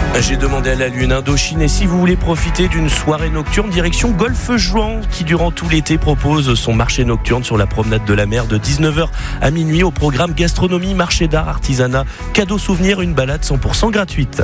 J'ai demandé à la Lune Indochine et si vous voulez profiter d'une soirée nocturne, direction Golfe Juan qui durant tout l'été propose son marché nocturne sur la promenade de la mer de 19h à minuit au programme gastronomie, marché d'art, artisanat, cadeaux souvenirs, une balade 100% gratuite.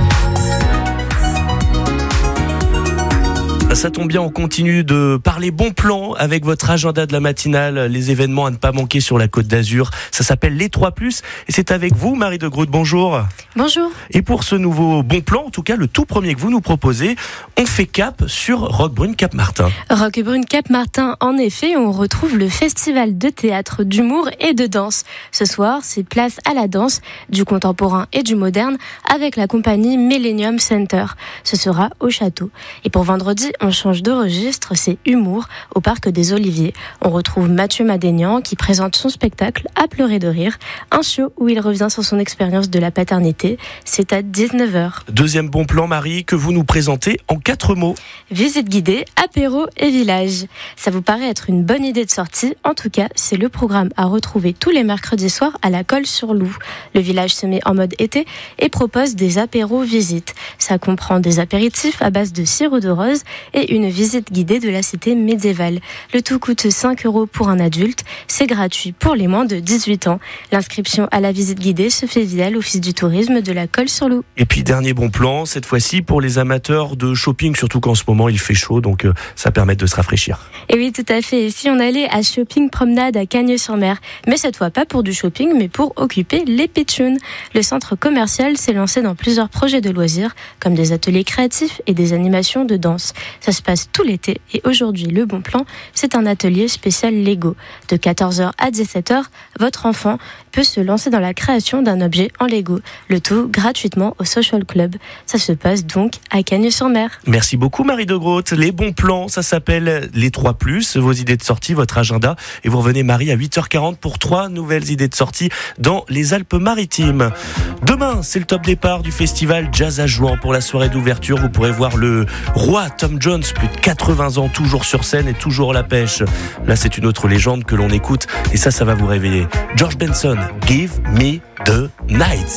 Ça tombe bien, on continue de parler bon plan avec votre agenda de la matinale, les événements à ne pas manquer sur la Côte d'Azur. Ça s'appelle les 3+, et c'est avec vous, Marie de Groot, bonjour. Bonjour. Et pour ce nouveau bon plan, en tout cas le tout premier que vous nous proposez, on fait cap sur Roquebrune Cap-Martin. Roquebrune Cap-Martin, en effet, on retrouve le festival de théâtre, d'humour et de danse. Ce soir, c'est place à la danse, du contemporain et du moderne, avec la compagnie Millennium Center. Ce sera au château. Et pour vendredi, on change de registre, c'est humour au Parc des Oliviers. On retrouve Mathieu Madénian qui présente son spectacle À pleurer de rire, un show où il revient sur son expérience de la paternité. C'est à 19h. Deuxième bon plan, Marie, que vous nous présentez en 4 mots. Visite guidée, apéro et village. Ça vous paraît être une bonne idée de sortie? En tout cas, c'est le programme à retrouver tous les mercredis soirs à la Colle-sur-Loup. Le village se met en mode été et propose des apéros visites. Ça comprend des apéritifs à base de sirop de rose et une visite guidée de la cité médiévale. Le tout coûte 5 € pour un adulte. C'est gratuit pour les moins de 18 ans. L'inscription à la visite guidée se fait via l'Office du tourisme de la Colle-sur-Loup. Et puis dernier bon plan, cette fois-ci pour les amateurs de shopping, surtout qu'en ce moment il fait chaud, donc ça permet de se rafraîchir. Et oui, tout à fait. Ici, on allait à Shopping Promenade à Cagnes-sur-Mer. Mais cette fois, pas pour du shopping, mais pour occuper les pitchouns. Le centre commercial s'est lancé dans plusieurs projets de loisirs, comme des ateliers créatifs et des animations de danse. Ça se passe tout l'été et aujourd'hui, le bon plan, c'est un atelier spécial Lego. De 14h à 17h, votre enfant peut se lancer dans la création d'un objet en Lego. Le tout gratuitement au Social Club. Ça se passe donc à Cagnes-sur-Mer. Merci beaucoup Marie de Groot. Les bons plans, ça s'appelle les 3+, vos idées de sortie, votre agenda. Et vous revenez Marie à 8h40 pour 3 nouvelles idées de sortie dans les Alpes-Maritimes. Demain, c'est le top départ du festival Jazz à Jouan. Pour la soirée d'ouverture, vous pourrez voir le roi Tom Jones, plus de 80 ans, toujours sur scène et toujours à la pêche. Là, c'est une autre légende que l'on écoute et ça va vous réveiller. George Benson, Give Me the Night.